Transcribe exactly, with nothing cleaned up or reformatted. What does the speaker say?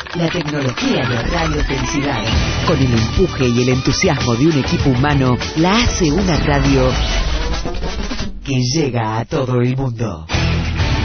La tecnología de Radio Felicidad, con el empuje y el entusiasmo de un equipo humano, la hace una radio que llega a todo el mundo.